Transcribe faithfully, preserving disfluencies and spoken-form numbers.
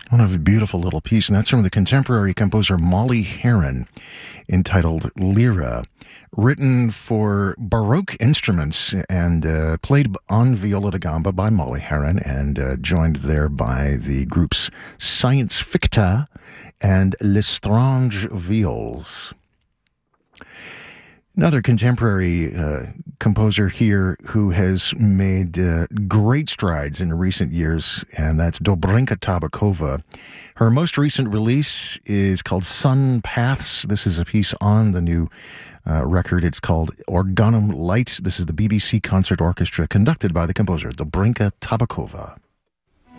One of a beautiful little piece, and that's from the contemporary composer Molly Heron, entitled Lyra, written for Baroque instruments and uh, played on viola da gamba by Molly Heron and uh, joined there by the groups Science Ficta and L'Estrange Viols. Another contemporary uh, composer here who has made uh, great strides in recent years, and that's Dobrinka Tabakova. Her most recent release is called Sun Paths. This is a piece on the new uh, record. It's called Organum Light. This is the B B C Concert Orchestra conducted by the composer Dobrinka Tabakova.